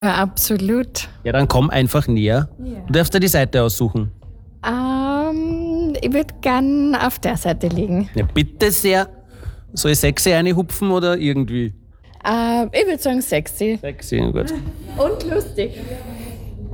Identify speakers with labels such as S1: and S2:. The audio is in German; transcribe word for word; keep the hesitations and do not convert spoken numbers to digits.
S1: Ja, absolut.
S2: Ja, dann komm einfach näher.
S1: Ja.
S2: Du darfst dir die Seite aussuchen.
S1: Ähm, ich würde gern auf der Seite liegen.
S2: Ja, bitte sehr. Soll ich sexy reinhupfen oder irgendwie?
S1: Äh, ich würde sagen sexy.
S2: Sexy, gut.
S1: Und lustig.